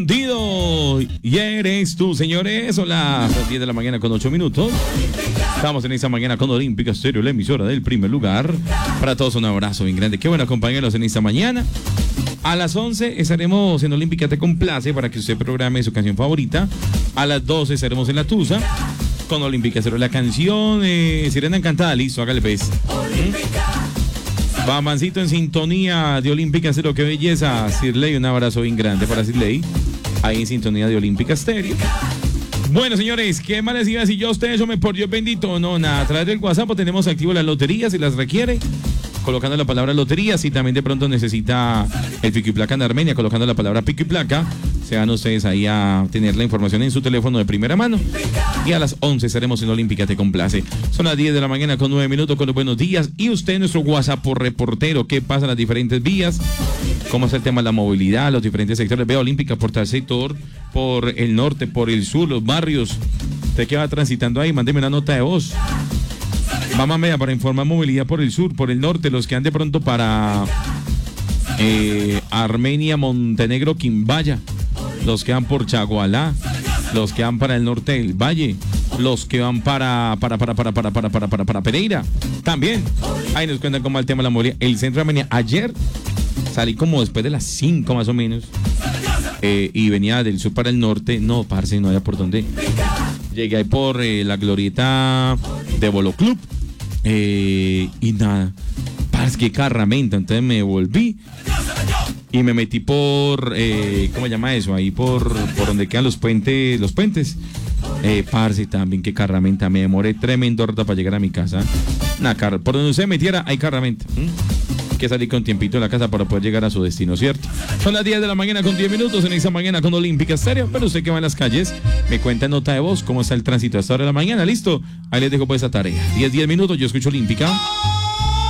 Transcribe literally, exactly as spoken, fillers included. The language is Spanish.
Dido, y eres tú, señores. Son las diez de la mañana con ocho minutos. Estamos en esta mañana con Olímpica Stereo, la emisora del primer lugar. Para todos un abrazo bien grande. Qué bueno acompañarlos en esta mañana. A las once estaremos en Olímpica Te Complace para que usted programe su canción favorita. A las doce estaremos en La Tusa con Olímpica Stereo. La canción eh, Sirena Encantada, listo, hágale pues. ¿Mm? Bamancito en sintonía de Olímpica Stereo, qué belleza. Sirley, un abrazo bien grande para Sirley. Ahí en sintonía de Olímpica Stereo. Bueno, señores, ¿qué más les iba a decir yo a ustedes? Yo me por Dios bendito. No, nada, a través del WhatsApp tenemos activo las loterías si las requiere, colocando la palabra loterías. Y también de pronto necesita el pico y placa en Armenia, colocando la palabra pico y placa. Se van ustedes ahí a tener la información en su teléfono de primera mano. Y a las once estaremos en Olímpica Te Complace. Son las diez de la mañana con nueve minutos con los buenos días. Y usted, nuestro WhatsApp por reportero, ¿qué pasa en las diferentes vías? ¿Cómo es el tema de la movilidad, los diferentes sectores? Vea Olímpica por tal sector, por el norte, por el sur, los barrios. Usted que va transitando ahí, mándeme una nota de voz. Mamá media para informar movilidad por el sur, por el norte, los que han de pronto para eh, Armenia, Montenegro, Quimbaya, los que van por Chagualá, los que van para el norte del valle, los que van para para para para para para para para, para Pereira, también. Ahí nos cuentan cómo va el tema de la movilidad. El centro de Armenia, ayer salí como después de las cinco más o menos, eh, y venía del sur para el norte. No, parce, no había por dónde. Llegué ahí por eh, la glorieta de Bolo Club, eh, y nada, parce, que carramenta. Entonces me volví y me metí por, eh, ¿cómo se llama eso? Ahí por, por donde quedan los puentes, los puentes. Eh, parce, también, que carramenta. Me demoré tremendo rato para llegar a mi casa. Nah, car por donde usted metiera hay carramenta. ¿Mm? Que salir con tiempito de la casa para poder llegar a su destino, ¿cierto? Son las diez de la mañana con diez minutos en esa mañana con Olímpica Stereo. Pero usted que va en las calles, me cuenta en nota de voz cómo está el tránsito a esta hora de la mañana. ¿Listo? Ahí les dejo pues esa tarea. diez, diez minutos, yo escucho Olímpica.